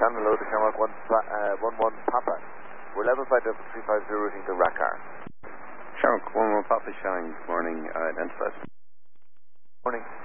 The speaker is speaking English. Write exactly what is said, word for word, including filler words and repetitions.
Channel hello to Shamrock one, uh, one one Papa. We're level flight level three five zero routing to Rakkar. Shamrock one one Papa Shine, good morning, uh, identified. Morning.